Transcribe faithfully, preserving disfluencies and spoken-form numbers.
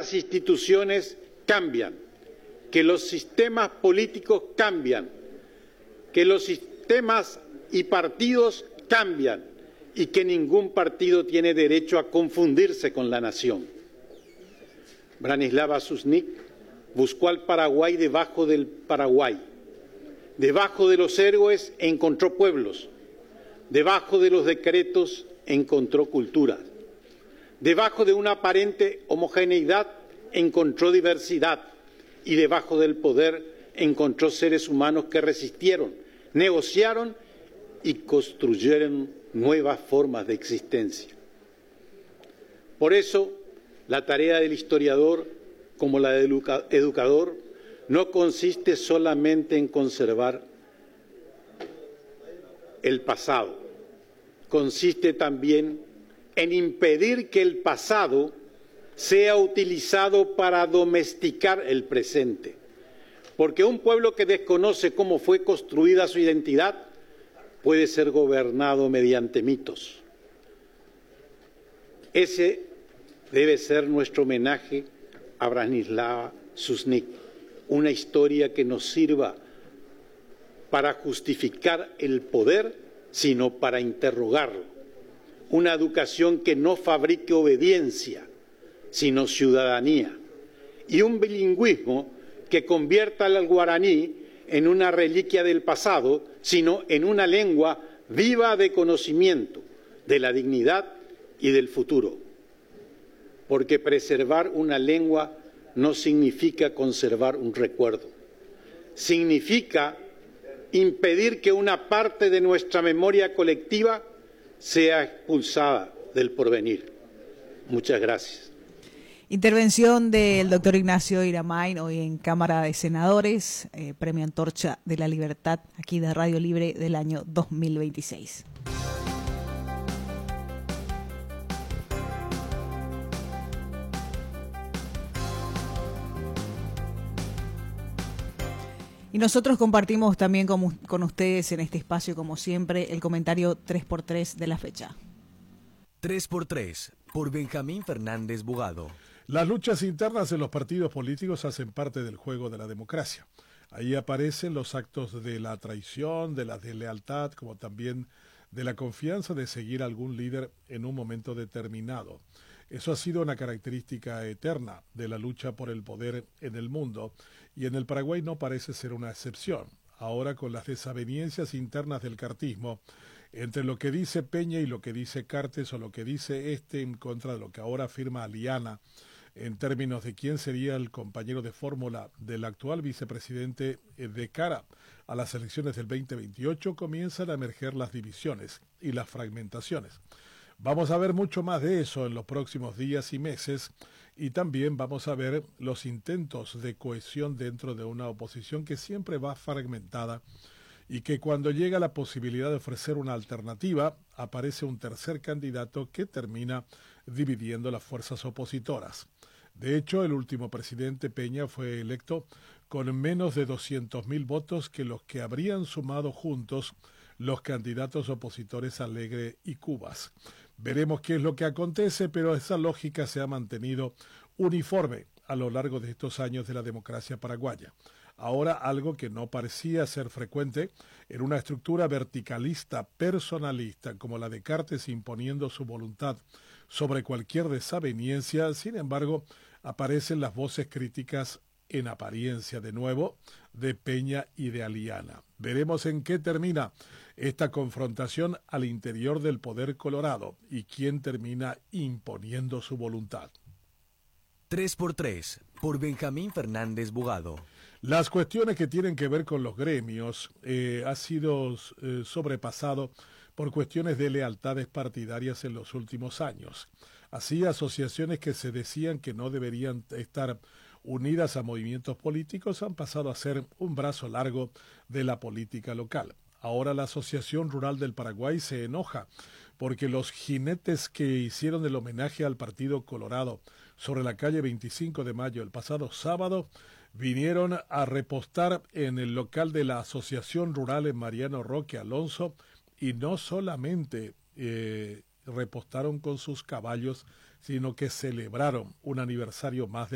las instituciones cambian, que los sistemas políticos cambian, que los sistemas y partidos cambian y que ningún partido tiene derecho a confundirse con la nación. Branislava Sušník buscó al Paraguay debajo del Paraguay. Debajo de los héroes encontró pueblos. Debajo de los decretos encontró culturas. Debajo de una aparente homogeneidad encontró diversidad. Y debajo del poder encontró seres humanos que resistieron, negociaron y construyeron nuevas formas de existencia. Por eso, la tarea del historiador, como la del educador, no consiste solamente en conservar el pasado, consiste también en impedir que el pasado sea utilizado para domesticar el presente. Porque un pueblo que desconoce cómo fue construida su identidad puede ser gobernado mediante mitos. Ese debe ser nuestro homenaje a Branislava Sušník, una historia que nos sirva para justificar el poder, sino para interrogarlo. Una educación que no fabrique obediencia, sino ciudadanía. Y un bilingüismo que convierta al guaraní en una reliquia del pasado, sino en una lengua viva de conocimiento, de la dignidad y del futuro. Porque preservar una lengua no significa conservar un recuerdo. Significa impedir que una parte de nuestra memoria colectiva sea expulsada del porvenir. Muchas gracias. Intervención del doctor Ignacio Iramain, hoy en Cámara de Senadores, eh, Premio Antorcha de la Libertad, aquí de Radio Libre del año dos mil veintiséis. Y nosotros compartimos también con, con ustedes en este espacio, como siempre, el comentario tres por tres de la fecha. tres por tres, por Benjamín Fernández Bugado. Las luchas internas de los partidos políticos hacen parte del juego de la democracia. Ahí aparecen los actos de la traición, de la deslealtad, como también de la confianza de seguir a algún líder en un momento determinado. Eso ha sido una característica eterna de la lucha por el poder en el mundo, y en el Paraguay no parece ser una excepción. Ahora, con las desavenencias internas del cartismo, entre lo que dice Peña y lo que dice Cartes, o lo que dice este en contra de lo que ahora afirma Aliana, en términos de quién sería el compañero de fórmula del actual vicepresidente de cara a las elecciones del veinte veintiocho, comienzan a emerger las divisiones y las fragmentaciones. Vamos a ver mucho más de eso en los próximos días y meses, y también vamos a ver los intentos de cohesión dentro de una oposición que siempre va fragmentada y que cuando llega la posibilidad de ofrecer una alternativa, aparece un tercer candidato que termina dividiendo las fuerzas opositoras. De hecho, el último presidente Peña fue electo con menos de doscientos mil votos que los que habrían sumado juntos los candidatos opositores Alegre y Cubas. Veremos qué es lo que acontece, pero esa lógica se ha mantenido uniforme a lo largo de estos años de la democracia paraguaya. Ahora, algo que no parecía ser frecuente en una estructura verticalista personalista como la de Cartes, imponiendo su voluntad sobre cualquier desaveniencia. Sin embargo, aparecen las voces críticas en apariencia de nuevo de Peña y de Aliana. Veremos en qué termina esta confrontación al interior del poder colorado y quién termina imponiendo su voluntad. tres por tres, por Benjamín Fernández Bugado. Las cuestiones que tienen que ver con los gremios eh, ha sido eh, sobrepasado por cuestiones de lealtades partidarias en los últimos años. Así, asociaciones que se decían que no deberían estar unidas a movimientos políticos han pasado a ser un brazo largo de la política local. Ahora la Asociación Rural del Paraguay se enoja porque los jinetes que hicieron el homenaje al Partido Colorado sobre la calle veinticinco de mayo el pasado sábado vinieron a repostar en el local de la Asociación Rural en Mariano Roque Alonso, y no solamente eh, repostaron con sus caballos, sino que celebraron un aniversario más de